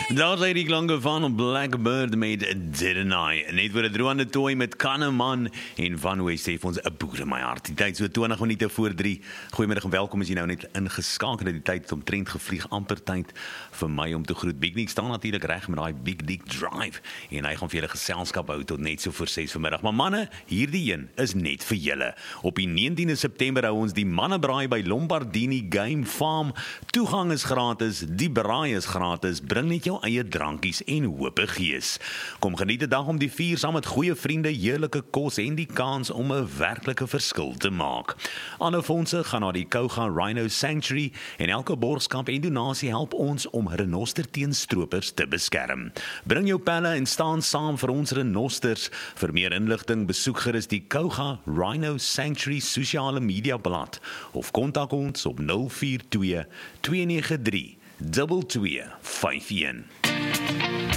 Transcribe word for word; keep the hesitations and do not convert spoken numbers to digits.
Daar is die klanke van Blackbird met Didn't I. Net voor het Roan de Tooi met Kanneman en Van West sê vir ons 'n boer in my hart. Die tyd so twintig minute voor drie. Goeiemiddag en welkom as jy nou net ingeskakel het. Die tyd om trend gevlieg, amper tyd vir my om te groet. Big Dick staan natuurlik reg met daai Big Dick Drive en hy gaan vir julle geselskap hou tot net so voor ses vanmiddag. Maar manne, hierdie een is net vir julle. Op die negentiende September hou ons die mannebraai by Lombardini Game Farm. Toegang is gratis, die braai is gratis. Bring net jou eie drankies en hoop gees. Kom geniet die dag om die vier saam met goeie vriende, heerlike kos en die kans om 'n werklike verskil te maak. Ander fondse gaan na die Kouga Rhino Sanctuary en elke borgskap en donasie help ons om renoster teen stroopers te beskerm. Bring jou pelle en staan saam vir ons renosters. Vir meer inligting besoek gerus die Kouga Rhino Sanctuary sosiale media blad of kontak ons op nul vier twee twee nege drie twee twee vyf een.